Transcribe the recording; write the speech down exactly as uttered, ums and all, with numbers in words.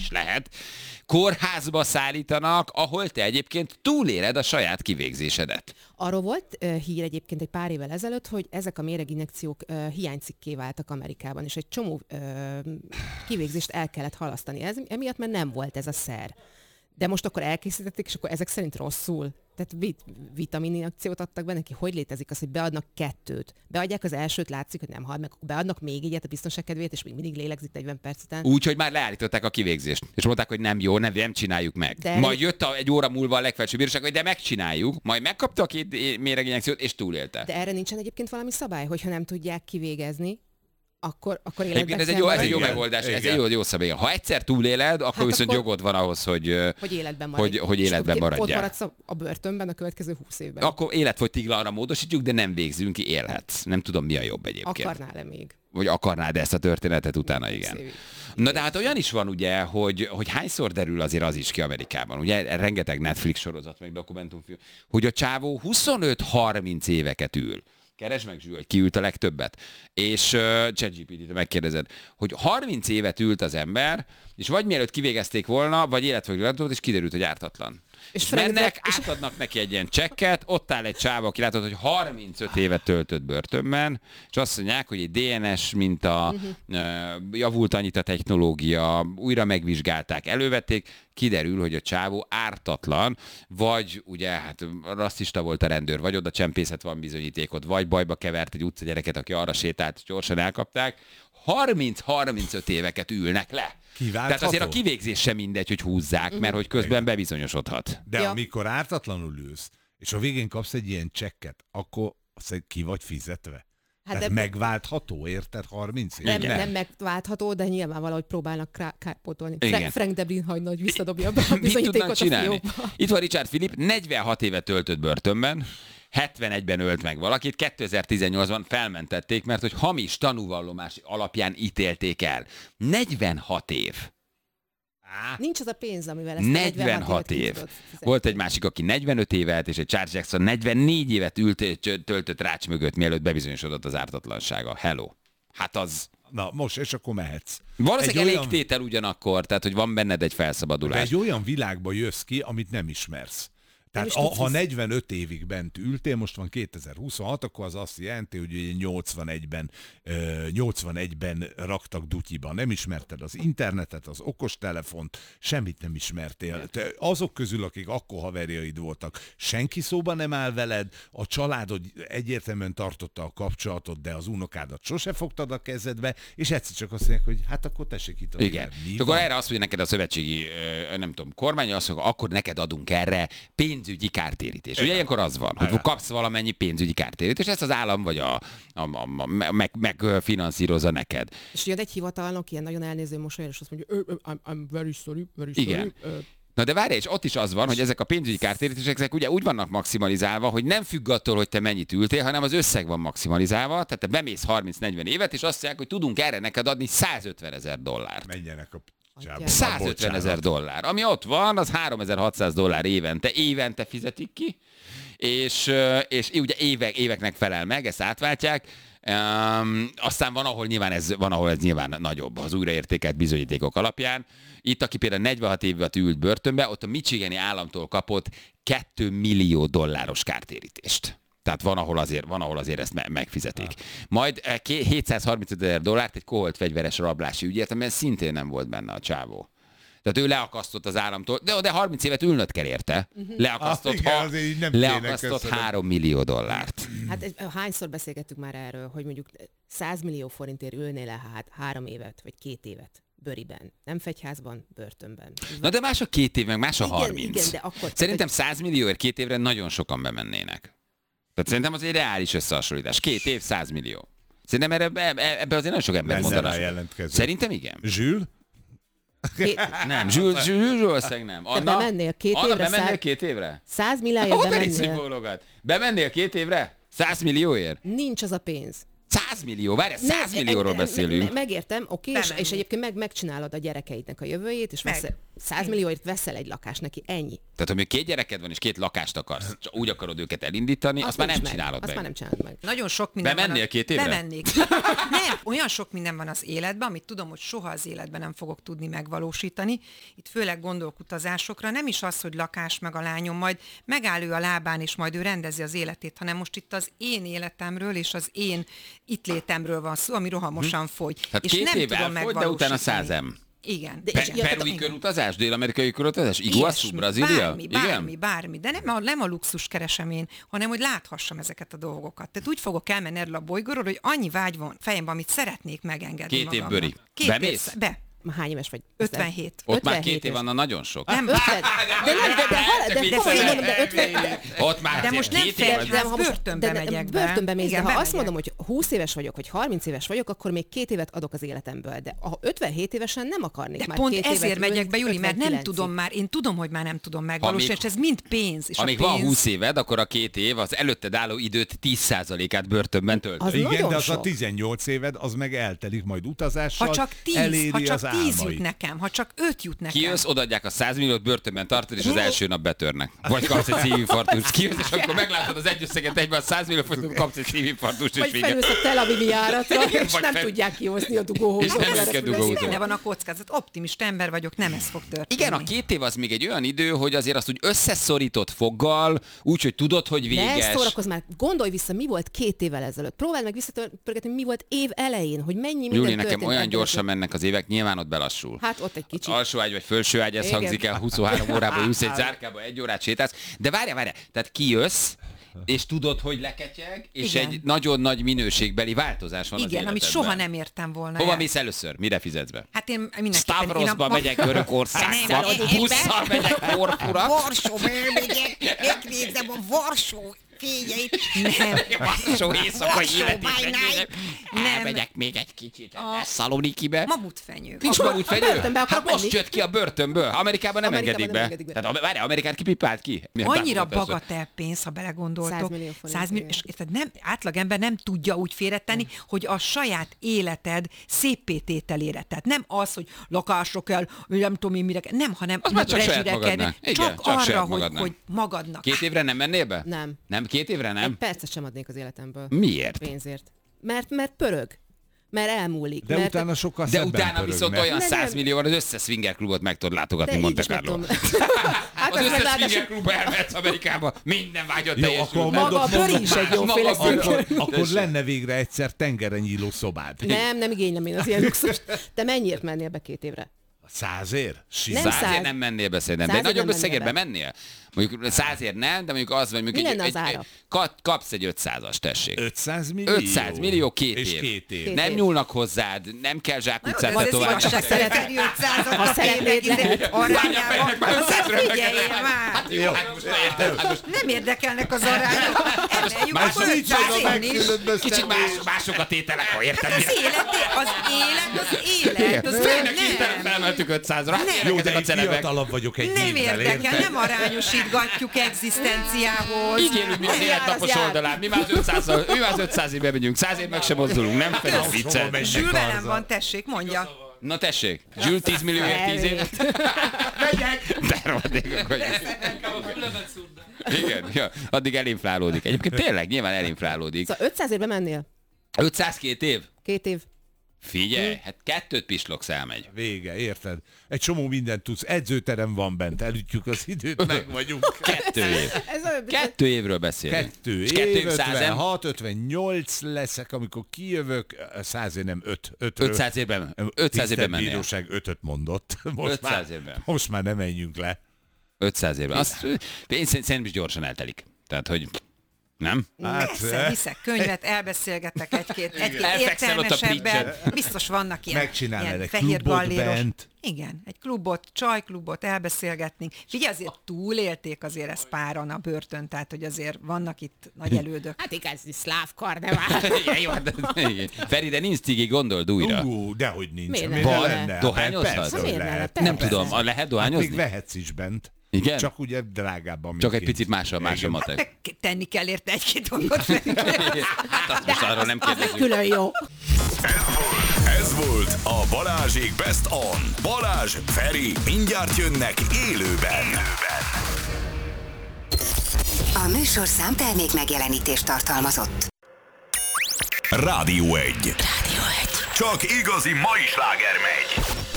is lehet, kórházba szállítanak, ahol te egyébként túléled a saját kivégzésedet. Arról volt uh, hír egyébként egy pár évvel ezelőtt, hogy ezek a méreginjekciók uh, hiánycikké váltak Amerikában, és egy csomó uh, kivégzést el kellett halasztani. Ez emiatt, mert nem volt ez a szer. De most akkor elkészítették, és akkor ezek szerint rosszul. Tehát vit, vitamininjekciót adtak be neki. Hogy létezik az, hogy beadnak kettőt? Beadják az elsőt, látszik, hogy nem hal meg, akkor beadnak még egyet a biztonság kedvéért, és még mindig lélegzik negyven perc után. Úgy, hogy már leállították a kivégzést. És mondták, hogy nem jó, nem, nem csináljuk meg. De majd jött a, egy óra múlva a legfelsőbb bíróság, hogy de megcsináljuk, majd megkapta a két méreginjekciót, és túlélte. De erre nincsen egyébként valami szabály, hogyha nem tudják kivégezni, akkor, akkor életben ez egy jó, ez egy jó megoldás, igen. Ez egy jó, jó szabály. Ha egyszer túléled, akkor hát viszont akkor, jogod van ahhoz, hogy, hogy életben maradj. Hogy, hogy életben maradjál. Ott maradsz a börtönben a következő húsz évben. Akkor életfogytigla arra módosítjuk, de nem végzünk ki, élhetsz. Nem tudom, mi a jobb egyébként. Akarnál-e még? Vagy akarnád ezt a történetet utána, igen. Na de hát olyan is van ugye, hogy, hogy hányszor derül azért az is ki Amerikában. Ugye rengeteg Netflix sorozat, meg dokumentumfilm, hogy a csávó huszonöt-harminc éveket ül. Keresd meg, Zsül, hogy ki ült a legtöbbet. És uh, ChatGPT-t megkérdezed, hogy harminc évet ült az ember, és vagy mielőtt kivégezték volna, vagy életfogytiglat, és kiderült, hogy ártatlan. És, és mennek, és... átadnak neki egy ilyen csekket, ott áll egy csáva, aki látod, hogy harmincöt évet töltött börtönben, és azt mondják, hogy egy dé en es minta, uh-huh. javult annyit a technológia, újra megvizsgálták, elővették, kiderül, hogy a csávó ártatlan, vagy ugye, hát rasszista volt a rendőr, vagy oda csempészet van bizonyítékot, vagy bajba kevert egy utcagyereket, aki arra sétált, gyorsan elkapták. harminc-harmincöt éveket ülnek le. Kiváltható? Tehát azért a kivégzés sem mindegy, hogy húzzák, mert hogy közben bebizonyosodhat. De ja. amikor ártatlanul ülsz, és a végén kapsz egy ilyen csekket, akkor azt ki vagy fizetve? Hát tehát de... megváltható, érted? harminc év? Nem, nem, nem megváltható, de nyilván valahogy próbálnak kárpótolni. Fra- Frank Debrin hagyna, hogy visszadobja be a bizonyítékot a fiókba. Itt van Richard Philipp, negyvenhat évet töltött börtönben, hetvenegyben ölt meg valakit, kétezer-tizennyolcban felmentették, mert hogy hamis tanúvallomás alapján ítélték el. negyvenhat év. Á. Nincs az a pénz, amivel ezt negyvenhat év. Volt egy másik, aki negyvenöt évet, és egy Charles Jackson negyvennégy évet ült, töltött rács mögött, mielőtt bebizonyosodott az ártatlansága. Hello. Hát az... Na, most, és akkor mehetsz. Valószínűleg elég olyan... tétel ugyanakkor, tehát hogy van benned egy felszabadulás. De egy olyan világba jössz ki, amit nem ismersz. Tehát a, ha negyvenöt évig bent ültél, most van kétezer-huszonhat, akkor az azt jelenti, hogy nyolcvanegyben, nyolcvanegyben raktak dutyiba. Nem ismerted az internetet, az okostelefont, semmit nem ismertél. Te azok közül, akik akkor haverjaid voltak, senki szóba nem áll veled, a családod egyértelműen tartotta a kapcsolatot, de az unokádat sose fogtad a kezedbe, és egyszer csak azt mondják, hogy hát akkor tessék itt. Igen. Akkor erre azt mondja neked a szövetségi, nem tudom, kormány, azt mondja, akkor neked adunk erre pénzügyi kártérítés. Ugye ilyenkor az van, hogy kapsz valamennyi pénzügyi kártérítést, és ezt az állam vagy a, a, a, a meg, megfinanszírozza neked. És jön egy hivatalnok, ilyen nagyon elnéző mosolyra, és azt mondja, I'm, I'm very sorry, very sorry. Igen. Na de várj, és ott is az van, hogy ezek a pénzügyi kártérítések ezek ugye úgy vannak maximalizálva, hogy nem függ attól, hogy te mennyit ültél, hanem az összeg van maximalizálva, tehát te bemész harminc-negyven évet, és azt mondják, hogy tudunk erre neked adni százötven ezer dollárt. Menjenek a százötven ezer dollár. Ami ott van, az háromezer-hatszáz dollár évente. Évente fizetik ki, és, és ugye évek, éveknek felel meg, ezt átváltják. Um, aztán van, ahol nyilván ez, van, ahol ez nyilván nagyobb az újraértékelt bizonyítékok alapján. Itt, aki például negyvenhat évet ült börtönbe, ott a Michigani államtól kapott két millió dolláros kártérítést. Tehát van, ahol azért, van, ahol azért ezt me- megfizetik. Majd hétszázharmincöt ezer dollárt egy koholt fegyveres rablási ügyért, amiben szintén nem volt benne a csávó. Tehát ő leakasztott az államtól, de, de harminc évet ülnöd kell érte. Leakasztott, ah, igen, ha, leakasztott három millió dollárt. Hát hányszor beszélgettünk már erről, hogy mondjuk száz millió forintért ülnél le hát három évet, vagy két évet bőriben. Nem fegyházban, börtönben. Na de más a két év, meg más a harminc. Igen, de akkor... Szerintem száz millióért két évre nagyon sokan bemennének. Tehát szerintem az egy reális összehasonlítás. Két év, száz millió. Szerintem erre, ebbe azért nagyon sok ember mondaná. Szerintem igen. Zsül? Két... Nem, Zsül, Zsül, Zsül nem. Anna, bemennél két Anna, évre? bemennél száz... két évre? Száz millióért bemennél. Bemennél két évre? Száz millióért? Nincs az a pénz. Száz száz millió, várj, száz millióról beszélünk. Megértem, oké, és, és egyébként meg, megcsinálod a gyerekeidnek a jövőjét, és veszel, száz millióért veszel egy lakást neki, ennyi. Tehát, ha két gyereked van, és két lakást akarsz, csak úgy akarod őket elindítani, azt, azt már nem meg. csinálod azt meg. már nem csinálod meg. Nagyon sok minden Bemennél van. két évre? Bemennék. Nem, olyan sok minden van az életben, amit tudom, hogy soha az életben nem fogok tudni megvalósítani. Itt főleg gondolok utazásokra, nem is az, hogy lakás meg a lányom, majd megáll ő a lábán, és majd ő rendezi az életét, hanem most itt az én életemről és az én itt létemről van szó, ami rohamosan fogy. Hát és két nem év tudom elfogy, de megvalósítani. utána százem. Igen. De, Pe- ja, perui igen. körutazás, dél-amerikai körutazás, Iguazu, Ilyesmi, Brazília? Bármi, bármi, Igen? bármi. De nem a, nem a luxus keresem én, hanem hogy láthassam ezeket a dolgokat. Tehát úgy fogok elmenni erről a bolygóról, hogy annyi vágy van fejemben, amit szeretnék megengedni Két év magamnak. bőri. Két Bemész? év, be. Hány éves vagy? ötvenhét. Ott már ötvenhét két év van, na nagyon sok. Nem, ötven. De nem, de, de, hal- de, Csak komolyan mondom, de viccelek. ötven. De, Ott már de most nem két év fél, vagy. de ha most- börtönbe de- de- megyek be. Börtönbe mész, Igen, de ha azt bemegyek. mondom, hogy húsz éves vagyok, vagy harminc éves vagyok, akkor még két évet adok az életemből. De ha ötvenhét évesen nem akarnék De már pont két ezért évet megyek ülni be, Juli, mert nem ötvenkilencig. tudom már, én tudom, hogy már nem tudom megvalósítani, Amíg- és ez mind pénz. És Amíg a pénz... van húsz éved, akkor a két év az előtted álló időt tíz százalékát börtönben töltöd. Az Igen, nagyon de az sok. a tizennyolc éved, az meg eltelik majd utazással, Ha csak tíz, eléri ha csak az tíz álmait. jut nekem, ha csak öt jut nekem. Kijössz, odaadják a száz milliót, börtönben tartod, és az első nap betörnek. Vagy kapsz egy szívinfarktust. Kijössz, és akkor meglátod az egy összeget egyben a száz millió forintot, kapsz egy szívinfarktust, és Vagy vége. felülsz a Tel Avivi járatra, Igen, és vagy nem fel- tudják kihozni a És dugóhúzót. nem mert is kell a dugóhúzót. fülezék. Benne van a kockázat. Optimista ember vagyok, nem ez fog történni. Igen, a két év az még egy olyan idő, hogy azért azt úgy összeszorított foggal, úgyhogy tudod, hogy Ne véges. szórakozz már, gondolj vissza, mi volt két évvel ezelőtt. Próbáld meg visszapörgetni, mi volt év elején, hogy mennyi minden Júli, nekem történt olyan ebben gyorsan az- mennek az évek, nyilván ott belassul. Hát ott egy kicsit. Alsó ágy vagy felső ágy, ez Igen. hangzik el, huszonhárom órában ülsz egy zárkába, egy órát sétálsz. De várjál, várjál, tehát kijössz, és tudod, hogy leketyeg, és Igen. egy nagyon nagy minőségbeli változás van az Igen, amit életedben. soha nem értem volna. Hova el. mész először? Mire fizetsz be? Hát én mindenképpen... Stavrosba én a- megyek Görögországba, Nem, én- busszal megyek Korfura. Varsóba megyek, megnézem a Varsó fényeit. Nem. Varsó éjszakai Varsó életét by night. megnézem. Nem. Elmegyek még egy kicsit a Szalonikibe. Mamutfenyő. Nincs Akkor magút a fegyő? börtönbe akarok Hát most menni. jött ki a börtönből. Amerikában nem Amerikában engedik nem be. engedik be. Tehát várj, Amerikát kipipált ki? Milyen Annyira bátor persze. bagatel pénz, ha belegondoltok. száz millió forint, száz millió, igen. és érted, nem, átlagember nem tudja úgy félretenni, hogy a saját életed széppétételére. Tehát nem az, hogy lakásra kell, nem tudom én mire kell, nem, hanem Az már csak rezsire saját kell, magadnak. Igen, csak, csak arra, saját hogy, magadnak. hogy magadnak. Két évre nem mennél be? Nem. Nem? Két évre nem? Egy percet sem adnék az életemből. Miért? Pénzért. Mert, mert pörög. Mert elmúlik. De mert utána sokkal De szebben utána pörög, viszont mert- olyan Nem, száz nem. millió van, az összes swinger klubot meg tudod látogatni de így Monte is meg Carlo. tudom. Hát Az az meg összes ráadásul swinger klubba elmehetsz Amerikába, minden vágyat Jó, teljesül. akkor maga a mondok- bőr mondok is egy más. jóféle Maga a szűk. bőr. Akkor, akkor Tessék. lenne végre egyszer tengeren nyíló szobád. Nem, nem igénylem én az ilyen luxust. Te mennyiért mennél be két évre? Százért? Sim. Nem Százért száz. nem mennél be szerintem. De egy Százért nagyobb nem összegérbe mennél mennél? Mondjuk százért nem, de mondjuk az, vagy mondjuk Mi egy, lenne az egy, ára? egy, kap- kapsz egy ötszázas, tessék. ötszáz millió? ötszáz millió, két és év. két év. Két Nem év. nyúlnak hozzád, nem kell zsákutcát Az tovább. igazság szerint ötszázat Ha a szeretnéd, pénzek lehet. arányában. Azért figyeljél már! Hát jó, hát most érted, hát most Nem érdekelnek az arányok. Emeljük Más akkor nincs oda ötszázért is. megkülönböztetni. kicsit más, mások a tételek, ha érted. Az élet, az élet, az élet. Az nem, Tényleg hirtelen nem. felemeltük ötszázra. Hát Jó, ilyenek de ezek a én celebek. fiatalabb vagyok egy Nem évvel, érdekel, érted? nem arányosítgatjuk egzisztenciához. Így élünk mi az Nem életnapos jár, az oldalán. Mi már az ötszázzal, mi már az ötszázig bemegyünk. Százért meg sem mozdulunk, nem feled Hova viccel. megy? Zsül velem Karzal. van, tessék, mondja. Na tessék, Zsül tíz millióért tíz év. Megyek! De rohadékok vagy. Igen, ja, addig elinflálódik. Egyébként tényleg nyilván elinflálódik. Szóval ötszázért bemennél? ötszázkettő év? Két év. Figyelj, hát kettőt pislogsz elmegy. Vége, érted? Egy csomó mindent tudsz. Edzőterem van bent, elütjük az időt, meg vagyunk. Kettő év. Ez olyan, Kettő évről beszélünk. Kettő És év, kettő év százem. ötvenhat, ötvennyolc leszek, amikor kijövök, százért nem öt. ötről. ötszáz évben, ötszáz évben mennél. Bíróság ötöt mondott. Most ötszáz már, évben. most már nem menjünk le. ötszáz évben. Azt, én szerint- szerintem is gyorsan eltelik. Tehát, hogy nem? Hát, Persze, viszek könyvet, elbeszélgetek egy-két, egy-két Elfekszel ott a értelmesebben. bridge-en. Biztos vannak ilyen, Megcsinálnál ilyen egy fehér klubot galléros. bent. Igen, egy klubot, csajklubot, elbeszélgetnénk. Figyelj, azért túlélték azért ezt páran a börtön, tehát hogy azért vannak itt nagy elődök. hát igazi szláv karnevál. Igen, jó, hát, igen. Feri, de nincs cigi, gondold újra. Ú, dehogy nincs. Miért Miért nem? ne Van? lenne? Hát Dohányozhatsz? persze, hogy Miért ne? lehet. Persze. Nem tudom, a- lehet Hát dohányozni? még vehetsz is bent. Igen? Csak ugye drágábban. Csak egy picit más a, más a matek. Hát, tenni kell érte egy-két dolgot. Hát azt most arról nem kérdezünk. Külön jó. Ez volt, ez volt a Balázsék Best On. Balázs, Feri, mindjárt jönnek élőben. A műsorszám termék megjelenítést tartalmazott. Rádió egy. Rádió egy. Csak igazi mai sláger megy.